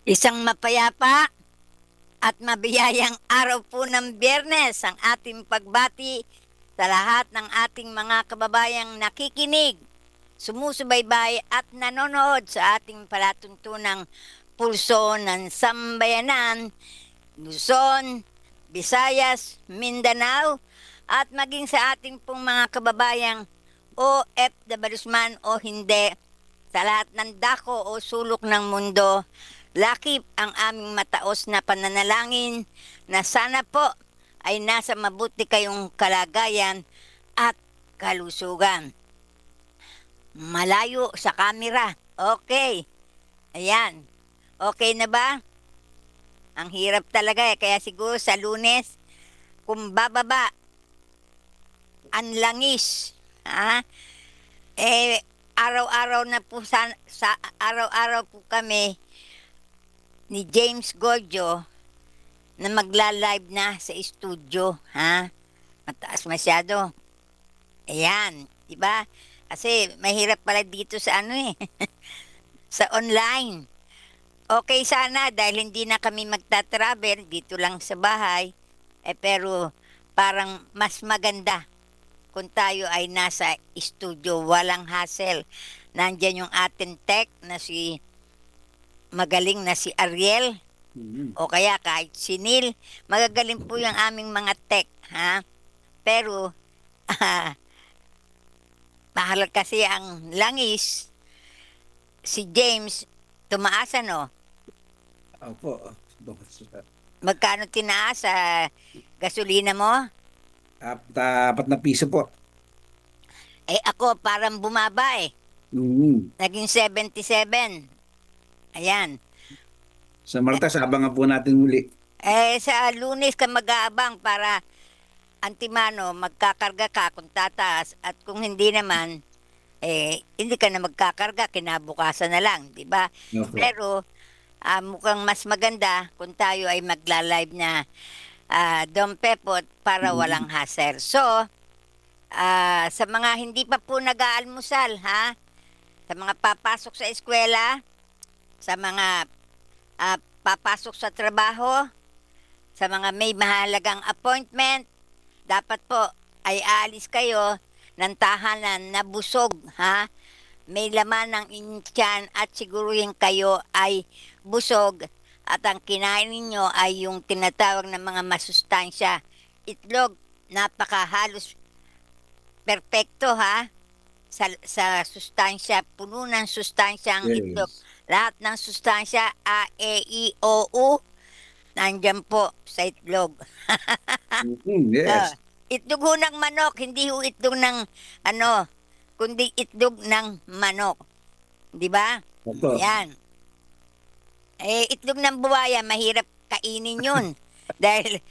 Isang mapayapa at mabiyayang araw po ng Biyernes ang ating pagbati sa lahat ng ating mga kababayang nakikinig, sumusubaybay at nanonood sa ating palatuntunang pulso ng sambayanan, Luzon, Visayas, Mindanao, at maging sa ating pong mga kababayang OFWs man o hindi, sa lahat ng dako o sulok ng mundo, lakip ang aming mataos na pananalangin na sana po ay nasa mabuti kayong kalagayan at kalusugan. Malayo sa kamera. Okay. Ayan. Okay na ba? Ang hirap talaga eh. Kaya siguro sa Lunes, kung bababa, ang langis. Ha? Araw-araw na po sa araw-araw po kami ni James Gojo na magla-live na sa studio, ha? Mataas masyado. Ayan, 'di ba? Kasi mahirap pala dito sa ano eh, sa online. Okay sana dahil hindi na kami magta-travel dito lang sa bahay. Pero parang mas maganda kung tayo ay nasa studio, walang hassle. Nandiyan yung ating tech na si magaling na si Ariel Mhm. o kaya kahit si Neil. Magagaling po yung aming mga tech, ha? Pero mahal kasi ang langis. Si James, tumaas ano? Opo. Magkano tinaas sa gasolina mo? Apat na piso po. Ako parang bumaba eh. Mhm. Naging 77. Ayan. Sa Martes, abangan po natin muli. Sa Lunes ka mag-aabang para antimano, magkakarga ka kung tataas at kung hindi naman, hindi ka na magkakarga, kinabukasan na lang, di ba? Opo. Pero mukhang mas maganda kung tayo ay magla-live na Dom Pepot para walang Mhm. hassle. So, sa mga hindi pa po nag-aalmusal, ha? Sa mga papasok sa eskwela, sa mga papasok sa trabaho, sa mga may mahalagang appointment, dapat po ay aalis kayo ng tahanan na busog, ha? May laman ng inyong tiyan at siguruhin kayo ay busog at ang kinain ninyo ay yung tinatawag na mga masustansya. Itlog, napakahalos perpekto, ha? Sa sustansya, puno ng sustansya ang itlog. Yes. Lahat ng sustansya, A, E, I, O, U, nandyan po sa itlog. Mhm. Ah, Yes. itlog ho ng manok, hindi ho itlog ng ano, kundi itlog ng manok. Di ba? Opo. Yan. Itlog ng buwaya, mahirap kainin yun. Dahil